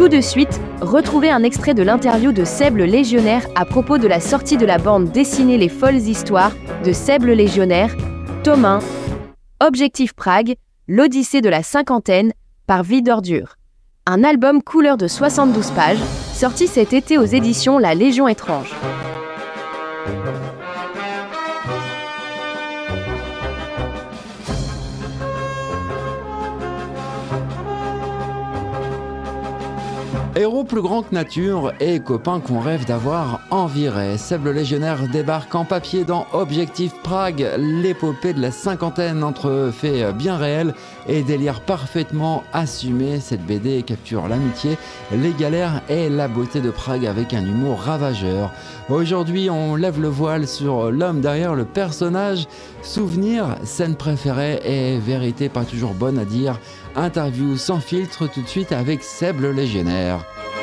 Tout de suite, retrouvez un extrait de l'interview de Seb le Légionnaire à propos de la sortie de la bande dessinée Les Folles Histoires de Seb le Légionnaire, tome 1, Objectif Prague, l'Odyssée de la cinquantaine, par Vie d'Ordure. Un album couleur de 72 pages, sorti cet été aux éditions La Légion Étrange. Héros plus grand que nature et copains qu'on rêve d'avoir en virée. Seb le Légionnaire débarque en papier dans Objectif Prague, l'épopée de la cinquantaine entre faits bien réels et délires parfaitement assumés. Cette BD capture l'amitié, les galères et la beauté de Prague avec un humour ravageur. Aujourd'hui, on lève le voile sur l'homme derrière le personnage. Souvenirs, scènes préférées et vérité pas toujours bonne à dire. Interview sans filtre tout de suite avec Seb le Légionnaire.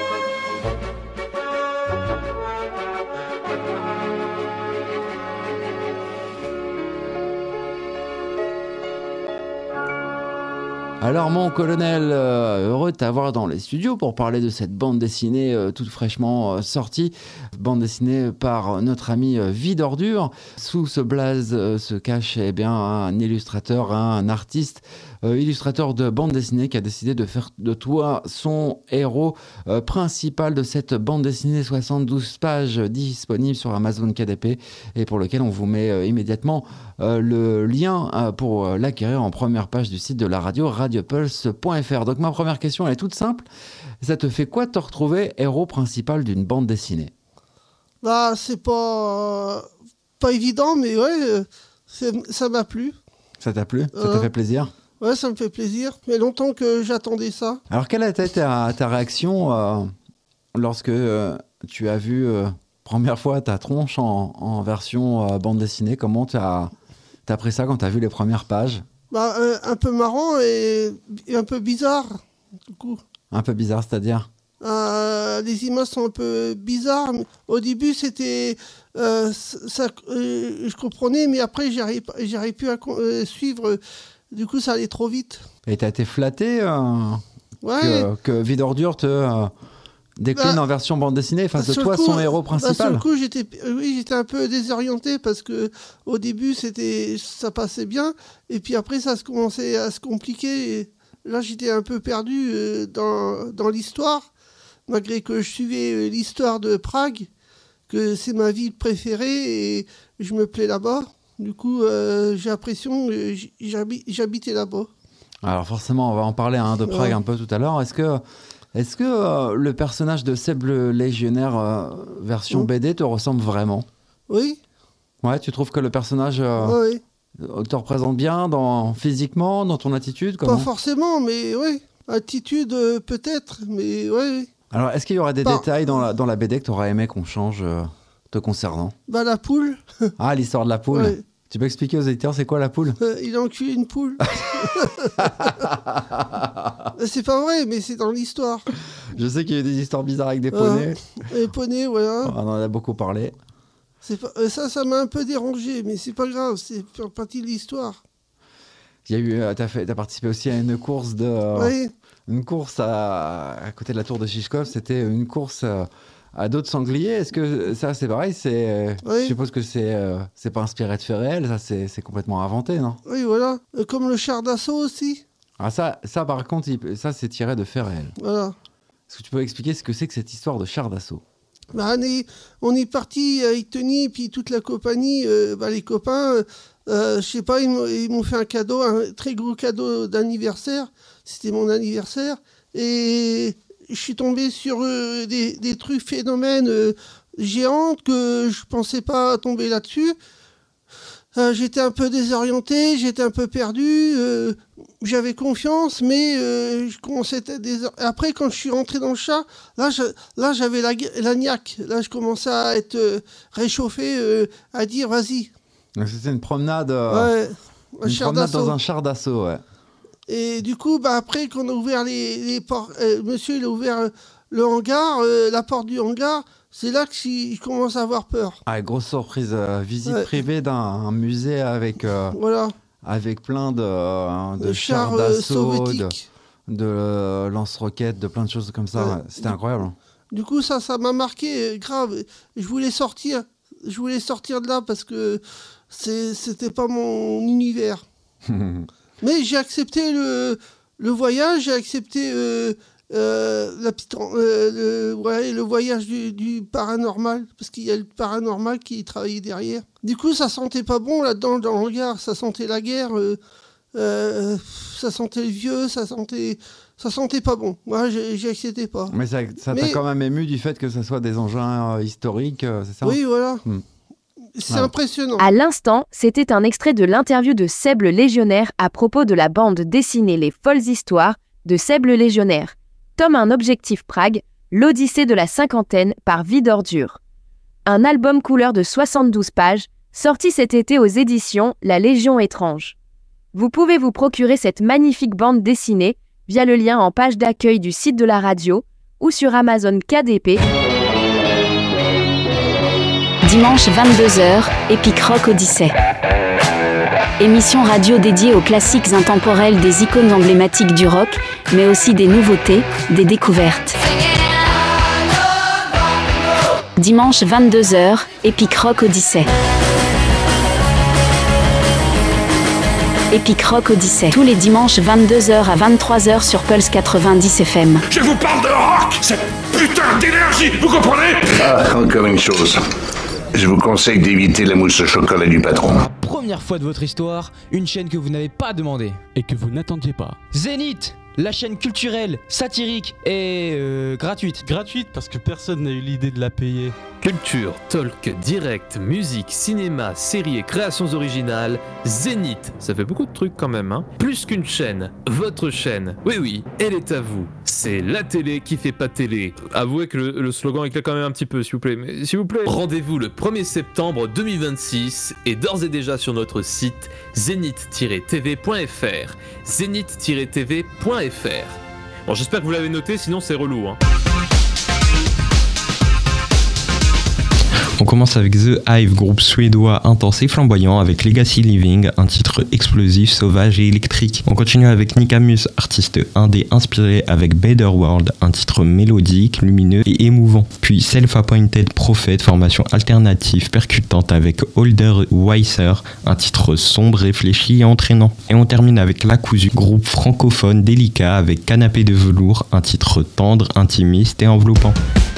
Alors mon colonel, heureux de t'avoir dans les studios pour parler de cette bande dessinée toute fraîchement sortie. Bande dessinée par notre ami Vie d'Ordure. Sous ce blaze se cache un illustrateur, un artiste, illustrateur de bande dessinée qui a décidé de faire de toi son héros principal de cette bande dessinée 72 pages disponible sur Amazon KDP et pour lequel on vous met immédiatement le lien pour l'acquérir en première page du site de la radio radiopulse.fr. Donc ma première question elle est toute simple, ça te fait quoi de te retrouver héros principal d'une bande dessinée? Bah c'est pas évident mais ouais, ça m'a plu. Ça t'a plu? Ça t'a fait plaisir? Ouais, ça me fait plaisir, mais longtemps que j'attendais ça. Alors quelle a été ta réaction lorsque tu as vu première fois ta tronche en version bande dessinée? Comment t'as pris ça quand t'as vu les premières pages? Bah, un peu marrant et un peu bizarre, du coup. Un peu bizarre, c'est-à-dire? Les images sont un peu bizarres. Au début, c'était... je comprenais, mais après, j'arrive plus à suivre. Du coup, ça allait trop vite. Et t'as été flatté ouais. que Vie d'Ordure te décline en version bande dessinée, fasse de toi son héros principal? Sur le coup, j'étais un peu désorienté parce que au début, ça passait bien. Et puis après, ça commençait à se compliquer. Et là, j'étais un peu perdu dans l'histoire, malgré que je suivais l'histoire de Prague, que c'est ma ville préférée et je me plais là-bas. Du coup, j'ai l'impression que j'habitais là-bas. Alors forcément, on va en parler de Prague un peu tout à l'heure. Est-ce que le personnage de Seb le Légionnaire version BD te ressemble vraiment? Oui. Ouais, tu trouves que le personnage te représente bien physiquement, dans ton attitude? Pas forcément, mais oui. Attitude peut-être, mais oui. Alors, est-ce qu'il y aura des détails dans la BD que tu aurais aimé qu'on change te concernant? Bah, la poule. Ah, l'histoire de la poule. Ouais. Tu peux expliquer aux éditeurs, c'est quoi la poule? Il a enculé une poule. C'est pas vrai, mais c'est dans l'histoire. Je sais qu'il y a eu des histoires bizarres avec des poneys. Les poneys, voilà. On en a beaucoup parlé. Ça m'a un peu dérangé, mais c'est pas grave, c'est partie de l'histoire. Il y a eu, t'as participé aussi à une course une course à côté de la tour de Chichkov. C'était une course à dos de sanglier. Est-ce que ça, c'est pareil? Je suppose que c'est pas inspiré de faits réels, ça c'est complètement inventé, non? Oui, voilà. Comme le char d'assaut aussi. Ah ça par contre, ça c'est tiré de faits réels. Voilà. Est-ce que tu peux expliquer ce que c'est que cette histoire de char d'assaut? Bah, on est parti avec Tony et puis toute la compagnie, les copains, je sais pas, ils m'ont fait un cadeau, un très gros cadeau d'anniversaire. C'était mon anniversaire. Et je suis tombé sur des trucs phénomènes géants que je pensais pas tomber là-dessus. J'étais un peu désorienté, j'étais un peu perdu. J'avais confiance, mais je commençais à après, quand je suis rentré dans le char, là j'avais la niaque. Là, je commençais à être réchauffé, à dire vas-y. Donc, c'était une promenade, une promenade dans un char d'assaut, ouais. Et du coup, après, quand on a ouvert les portes, monsieur il a ouvert le hangar, la porte du hangar. C'est là que je commence à avoir peur. Ah, grosse surprise, visite privée d'un musée avec plein de chars d'assaut, de lance-roquettes, de plein de choses comme ça. Ouais. Ouais. C'était incroyable. Du coup, ça m'a marqué grave. Je voulais sortir de là parce que c'était pas mon univers. Mais j'ai accepté le voyage, j'ai accepté le voyage du paranormal, parce qu'il y a le paranormal qui travaillait derrière. Du coup, ça sentait pas bon là-dedans, dans le regard, ça sentait la guerre, ça sentait le vieux, ça sentait pas bon. Moi, j'ai accepté pas. Mais ça t'a quand même ému du fait que ce soit des engins historiques, c'est ça ? Oui, voilà. C'est impressionnant. À l'instant, c'était un extrait de l'interview de Seb le Légionnaire à propos de la bande dessinée Les Folles Histoires de Seb le Légionnaire. Tome 1 Objectif Prague, l'Odyssée de la cinquantaine par Vie d'Ordure. Un album couleur de 72 pages, sorti cet été aux éditions La Légion étrange. Vous pouvez vous procurer cette magnifique bande dessinée via le lien en page d'accueil du site de la radio ou sur Amazon KDP. Dimanche 22h, Epic Rock Odyssey. Émission radio dédiée aux classiques intemporels des icônes emblématiques du rock, mais aussi des nouveautés, des découvertes. Dimanche 22h, Epic Rock Odyssey. Epic Rock Odyssey, tous les dimanches 22h à 23h sur Pulse 90 FM. Je vous parle de rock, cette putain d'énergie, vous comprenez ? Ah, encore une chose. Je vous conseille d'éviter la mousse au chocolat du patron. Première fois de votre histoire, une chaîne que vous n'avez pas demandé. Et que vous n'attendiez pas. Zénith, la chaîne culturelle, satirique et gratuite. Gratuite parce que personne n'a eu l'idée de la payer. Culture, talk, direct, musique, cinéma, séries et créations originales, Zénith, ça fait beaucoup de trucs quand même, hein. Plus qu'une chaîne, votre chaîne, oui, elle est à vous. C'est la télé qui fait pas télé. Avouez que le slogan éclate quand même un petit peu, s'il vous plaît. Mais s'il vous plaît, rendez-vous le 1er septembre 2026 et d'ores et déjà sur notre site zénith-tv.fr. Zénith-tv.fr. Bon, j'espère que vous l'avez noté, sinon c'est relou, hein. On commence avec The Hive, groupe suédois intense et flamboyant avec Legacy Living, un titre explosif, sauvage et électrique. On continue avec Nikamus, artiste indé inspiré avec Better World, un titre mélodique, lumineux et émouvant. Puis Self-Appointed Prophet, formation alternative percutante avec Older Wiser, un titre sombre, réfléchi et entraînant. Et on termine avec La Cousue, groupe francophone délicat avec Canapé de velours, un titre tendre, intimiste et enveloppant.